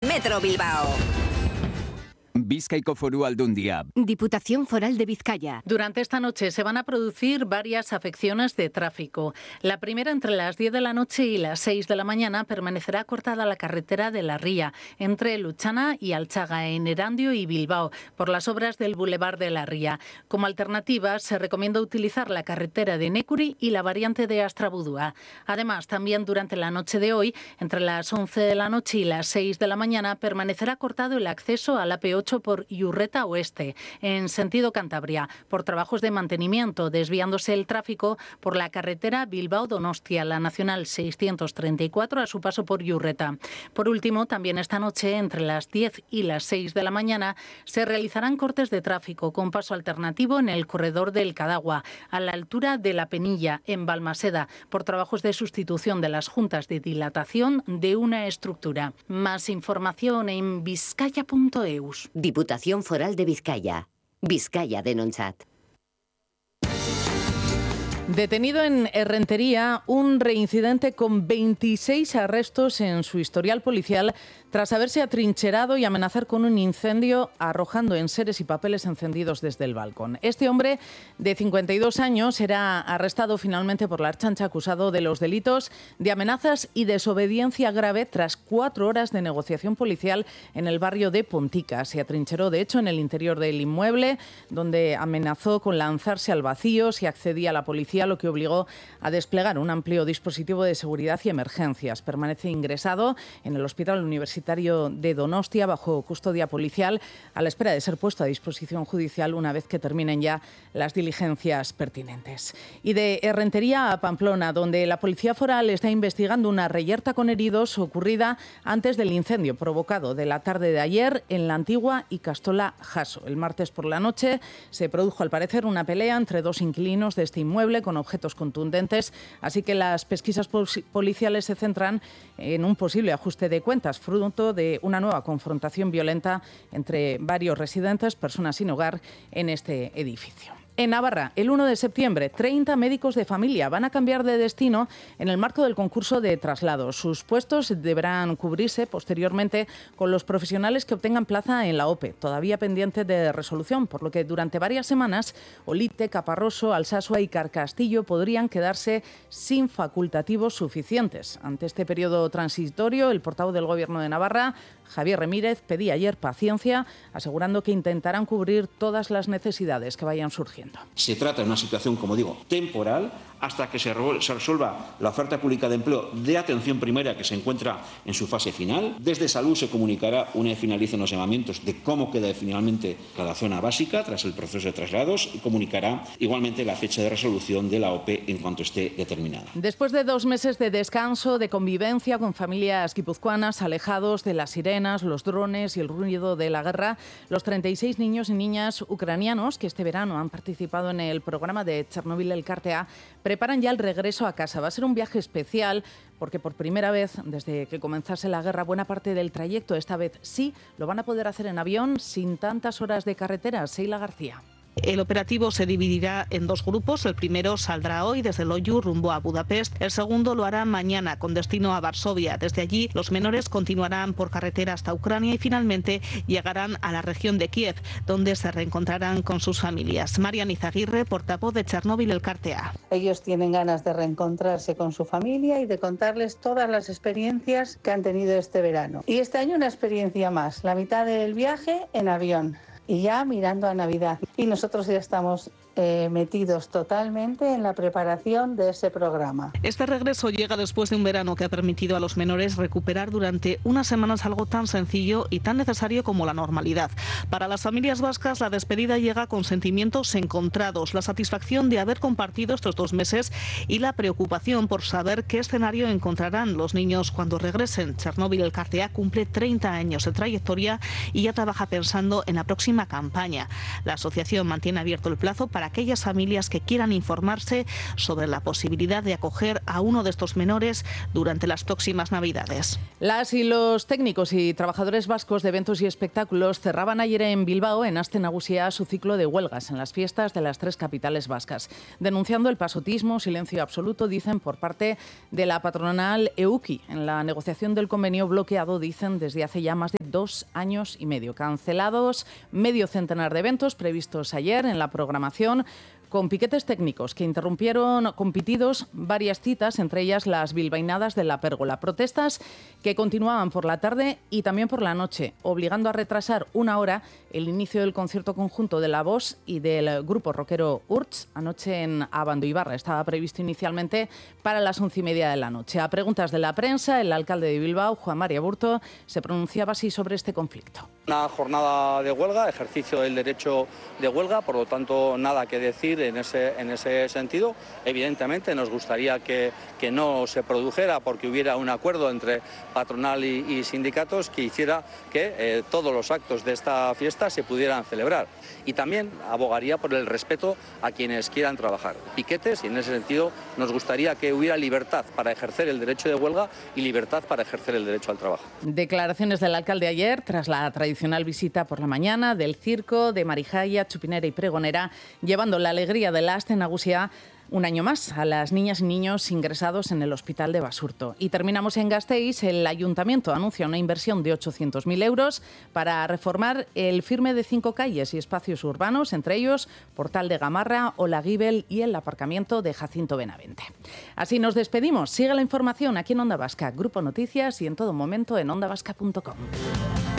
Metro Bilbao. Bizkaiko Foru Aldundia. Diputación Foral de Vizcaya. Durante esta noche se van a producir varias afecciones de tráfico. La primera, entre las 10 de la noche y las 6 de la mañana, permanecerá cortada la carretera de La Ría, entre Luchana y Alchaga, en Erandio y Bilbao, por las obras del Boulevard de La Ría. Como alternativa, se recomienda utilizar la carretera de Nécuri y la variante de Astrabudúa. Además, también durante la noche de hoy, entre las 11 de la noche y las 6 de la mañana, permanecerá cortado el acceso a la P8 por Iurreta Oeste, en sentido Cantabria, por trabajos de mantenimiento, desviándose el tráfico por la carretera Bilbao-Donostia, la Nacional 634, a su paso por Iurreta. Por último, también esta noche, entre las 10 y las 6 de la mañana, se realizarán cortes de tráfico con paso alternativo en el corredor del Cadagua, a la altura de La Penilla, en Balmaseda, por trabajos de sustitución de las juntas de dilatación de una estructura. Más información en vizcaya.eus. Diputación Foral de Vizcaya. Vizcaya Denontzat. Detenido en Errentería, un reincidente con 26 arrestos en su historial policial tras haberse atrincherado y amenazar con un incendio arrojando enseres y papeles encendidos desde el balcón. Este hombre, de 52 años, era arrestado finalmente por la Ertzaintza, acusado de los delitos de amenazas y desobediencia grave tras 4 horas de negociación policial en el barrio de Pontica. Se atrincheró, de hecho, en el interior del inmueble, donde amenazó con lanzarse al vacío si accedía a la policía, lo que obligó a desplegar un amplio dispositivo de seguridad y emergencias. Permanece ingresado en el Hospital Universitario de Donostia bajo custodia policial, a la espera de ser puesto a disposición judicial una vez que terminen ya las diligencias pertinentes. Y de Errentería a Pamplona, donde la Policía Foral está investigando una reyerta con heridos ocurrida antes del incendio provocado de la tarde de ayer en la Antigua y Castola Jaso. El martes por la noche se produjo, al parecer, una pelea entre 2 inquilinos de este inmueble con objetos contundentes, así que las pesquisas policiales se centran en un posible ajuste de cuentas, fruto de una nueva confrontación violenta entre varios residentes, personas sin hogar, en este edificio. En Navarra, el 1 de septiembre, 30 médicos de familia van a cambiar de destino en el marco del concurso de traslados. Sus puestos deberán cubrirse posteriormente con los profesionales que obtengan plaza en la OPE, todavía pendiente de resolución, por lo que durante varias semanas Olite, Caparroso, Alsasua y Carcastillo podrían quedarse sin facultativos suficientes. Ante este periodo transitorio, el portavoz del Gobierno de Navarra, Javier Remírez, pedía ayer paciencia, asegurando que intentarán cubrir todas las necesidades que vayan surgiendo. Se trata de una situación, como digo, temporal, hasta que se resuelva la oferta pública de empleo de atención primaria, que se encuentra en su fase final. Desde Salud se comunicará, una vez finalicen los llamamientos, de cómo queda finalmente cada zona básica tras el proceso de traslados, y comunicará igualmente la fecha de resolución de la OPE en cuanto esté determinada. Después de 2 meses de descanso, de convivencia con familias guipuzcoanas, alejados de las sirenas, los drones y el ruido de la guerra, los 36 niños y niñas ucranianos que este verano han participado en el programa de Chernobyl Elkartea preparan ya el regreso a casa. Va a ser un viaje especial porque por primera vez desde que comenzase la guerra, buena parte del trayecto, esta vez sí, lo van a poder hacer en avión sin tantas horas de carretera. Seila García. El operativo se dividirá en 2 grupos. El primero saldrá hoy desde Loiu rumbo a Budapest. El segundo lo hará mañana con destino a Varsovia. Desde allí los menores continuarán por carretera hasta Ucrania y finalmente llegarán a la región de Kiev, donde se reencontrarán con sus familias. Marian Izaguirre, portavoz de Chernobyl Elkartea. Ellos tienen ganas de reencontrarse con su familia y de contarles todas las experiencias que han tenido este verano. Y este año una experiencia más, la mitad del viaje en avión. Y ya mirando a Navidad. Y nosotros ya estamos metidos totalmente en la preparación de ese programa. Este regreso llega después de un verano que ha permitido a los menores recuperar durante unas semanas algo tan sencillo y tan necesario como la normalidad. Para las familias vascas, la despedida llega con sentimientos encontrados, la satisfacción de haber compartido estos 2 meses y la preocupación por saber qué escenario encontrarán los niños cuando regresen. Chernobyl Elkartea cumple 30 años de trayectoria y ya trabaja pensando en la próxima campaña. La asociación mantiene abierto el plazo para aquellas familias que quieran informarse sobre la posibilidad de acoger a uno de estos menores durante las próximas Navidades. Las y los técnicos y trabajadores vascos de eventos y espectáculos cerraban ayer en Bilbao, en Aste Nagusia, su ciclo de huelgas en las fiestas de las 3 capitales vascas, denunciando el pasotismo, silencio absoluto, dicen, por parte de la patronal EUKI en la negociación del convenio bloqueado, dicen, desde hace ya más de 2 años y medio. Cancelados medio centenar de eventos previstos ayer en la programación, con piquetes técnicos que interrumpieron compitidos varias citas, entre ellas las bilbainadas de la Pérgola. Protestas que continuaban por la tarde y también por la noche, obligando a retrasar 1 hora el inicio del concierto conjunto de la Voz y del grupo rockero Urts anoche en Abandoibarra. Estaba previsto inicialmente para las 11:30 de la noche. A preguntas de la prensa, el alcalde de Bilbao, Juan Mari Aburto, se pronunciaba así sobre este conflicto. Una jornada de huelga, ejercicio del derecho de huelga, por lo tanto nada que decir en ese sentido. Evidentemente nos gustaría que no se produjera porque hubiera un acuerdo entre patronal y sindicatos que hiciera que todos los actos de esta fiesta se pudieran celebrar. Y también abogaría por el respeto a quienes quieran trabajar. Piquetes, y en ese sentido nos gustaría que hubiera libertad para ejercer el derecho de huelga y libertad para ejercer el derecho al trabajo. Declaraciones del alcalde ayer tras la tradicional visita por la mañana del circo, de Marijaya, Chupinera y Pregonera, llevando la alegría de la Aste Nagusia un año más a las niñas y niños ingresados en el hospital de Basurto. Y terminamos en Gasteiz. El ayuntamiento anuncia una inversión de 800.000 euros para reformar el firme de 5 calles y espacios urbanos, entre ellos Portal de Gamarra, Olaguibel y el aparcamiento de Jacinto Benavente. Así nos despedimos. Sigue la información aquí en Onda Vasca, Grupo Noticias y en todo momento en ondavasca.com.